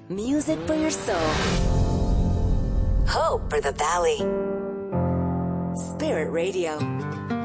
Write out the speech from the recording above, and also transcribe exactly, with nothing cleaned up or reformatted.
Music for your soul. Hope for the valley. Spirit Radio.